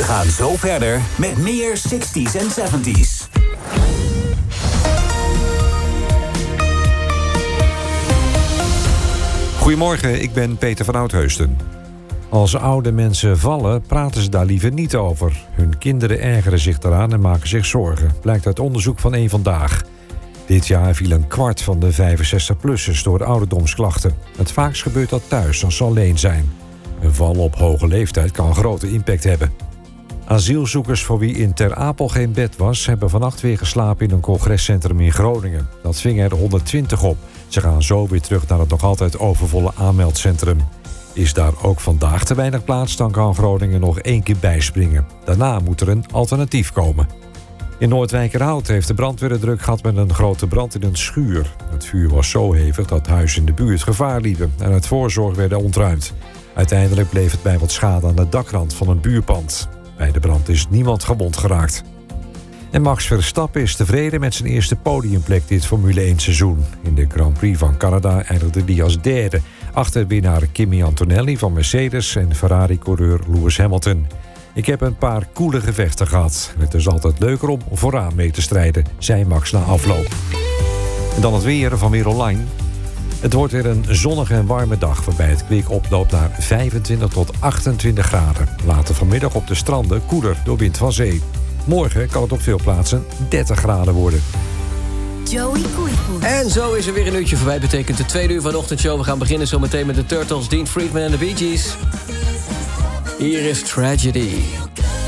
gaan zo verder met meer 60s en 70s. Goedemorgen, ik ben Peter van Oudheusden. Als oude mensen vallen, praten ze daar liever niet over. Hun kinderen ergeren zich daaraan en maken zich zorgen. Blijkt uit onderzoek van Eén Vandaag. Dit jaar viel een kwart van de 65-plussers door ouderdomsklachten. Het vaakst gebeurt dat thuis als ze alleen zijn. Een val op hoge leeftijd kan grote impact hebben. Asielzoekers voor wie in Ter Apel geen bed was, hebben vannacht weer geslapen in een congrescentrum in Groningen. Dat ving er 120 op. Ze gaan zo weer terug naar het nog altijd overvolle aanmeldcentrum. Is daar ook vandaag te weinig plaats, dan kan Groningen nog 1 keer bijspringen. Daarna moet er een alternatief komen. In Noordwijkerhout heeft de brandweer het druk gehad met een grote brand in een schuur. Het vuur was zo hevig dat huizen in de buurt gevaar liepen en uit voorzorg werden ontruimd. Uiteindelijk bleef het bij wat schade aan de dakrand van een buurpand. Bij de brand is niemand gewond geraakt. En Max Verstappen is tevreden met zijn eerste podiumplek dit Formule 1-seizoen. In de Grand Prix van Canada eindigde hij als derde, achter winnaar Kimi Antonelli van Mercedes en Ferrari-coureur Lewis Hamilton. Ik heb een paar coole gevechten gehad. Het is altijd leuker om vooraan mee te strijden, zei Max na afloop. En dan het weer van Weer Online. Het wordt weer een zonnige en warme dag, waarbij het kwik oploopt naar 25 tot 28 graden. Later vanmiddag op de stranden koeler door wind van zee. Morgen kan het op veel plaatsen 30 graden worden. Joey Koeipoes. En zo is er weer een uurtje voorbij. Betekent de tweede uur van de ochtendshow. We gaan beginnen zometeen met de Turtles, Dean Friedman en de Bee Gees. Hier is Tragedy.